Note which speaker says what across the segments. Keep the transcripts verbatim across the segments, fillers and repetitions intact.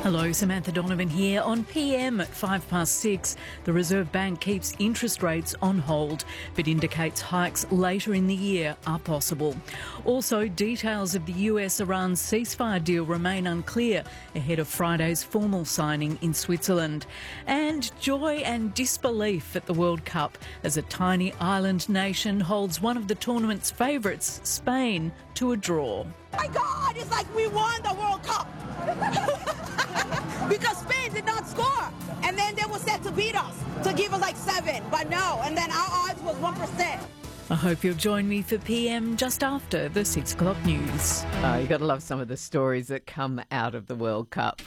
Speaker 1: Hello, Samantha Donovan here. On P M at five past six, the Reserve Bank keeps interest rates on hold but indicates hikes later in the year are possible. Also, details of the U S-Iran ceasefire deal remain unclear ahead of Friday's formal signing in Switzerland. And joy and disbelief at the World Cup as a tiny island nation holds one of the tournament's favourites, Spain, to a draw.
Speaker 2: Oh my God, it's like we won the World Cup. Because Spain did not score. And then they were set to beat us, to give us like seven. But no, and then our odds was one percent.
Speaker 1: I hope you'll join me for P M just after the six o'clock news.
Speaker 3: Oh, you've got to love some of the stories that come out of the World Cup.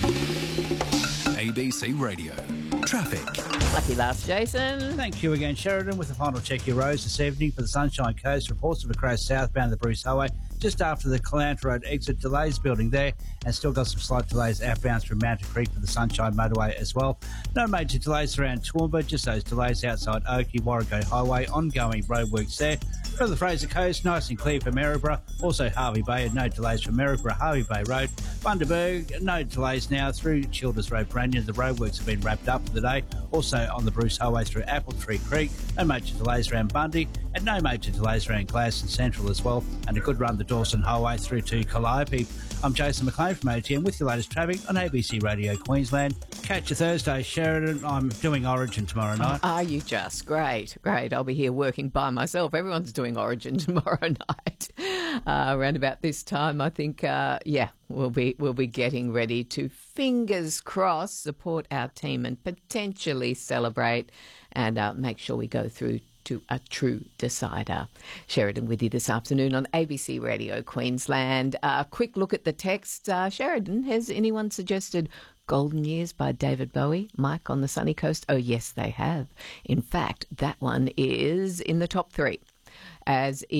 Speaker 4: A B C Radio. Traffic.
Speaker 3: Lucky last, Jason.
Speaker 5: Thank you again, Sheridan. With the final check your roads this evening for the Sunshine Coast, reports of a crash southbound the Bruce Highway just after the Callanta Road exit. Delays building there, and still got some slight delays outbound through Mountain Creek for the Sunshine Motorway as well. No major delays around Toowoomba, just those delays outside Oakey, Warrego Highway, ongoing roadworks there. From the Fraser Coast, nice and clear for Maryborough. Also Harvey Bay, and no delays from Maryborough, Harvey Bay Road. Bundaberg, no delays now through Childers Road, Branyon. The roadworks have been wrapped up for the day. Also on the Bruce Highway through Apple Tree Creek. No major delays around Bundy, and no major delays around Gladstone Central as well. And a good run the Dawson Highway through to Calliope. I'm Jason McLean from A T M with your latest traffic on A B C Radio Queensland. Catch you Thursday, Sheridan. I'm doing Origin tomorrow night.
Speaker 3: Oh, are you just? Great, great. I'll be here working by myself. Everyone's doing Origin tomorrow night. Uh, around about this time, I think, uh, yeah, we'll be we'll be getting ready to, fingers crossed, support our team and potentially celebrate and uh, make sure we go through to a true decider. Sheridan with you this afternoon on A B C Radio Queensland. A uh, quick look at the text. Uh, Sheridan, has anyone suggested Golden Years by David Bowie? Mike on the sunny coast? Oh, yes, they have. In fact, that one is in the top three. As